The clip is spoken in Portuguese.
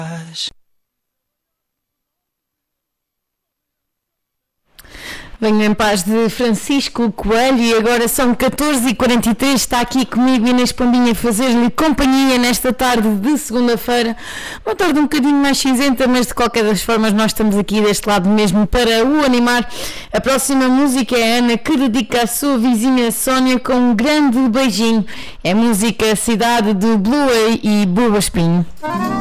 Venho em paz de Francisco Coelho e agora são 14h43, está aqui comigo Inês Pombinha a fazer-lhe companhia nesta tarde de segunda-feira, uma tarde um bocadinho mais cinzenta, mas de qualquer das formas nós estamos aqui deste lado mesmo para o animar. A próxima música é a Ana, que dedica à sua vizinha Sónia com um grande beijinho. É música Cidade de Blue e Buba Espinho.